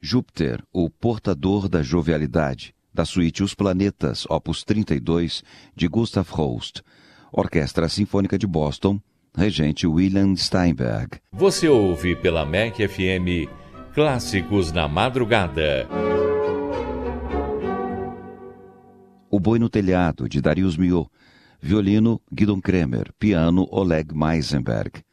Júpiter, o portador da jovialidade, da suíte Os Planetas, opus 32, de Gustav Holst. Orquestra Sinfônica de Boston, regente William Steinberg. Você ouve pela MEC FM Clássicos na Madrugada. O Boi no Telhado, de Darius Milhaud. Violino, Guidon Kremer. Piano, Oleg Meisenberg.